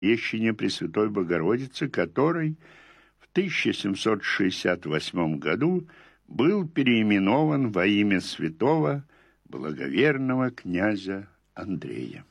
Благовещения Пресвятой Богородицы, который в 1768 году был переименован во имя святого благоверного князя Андрея.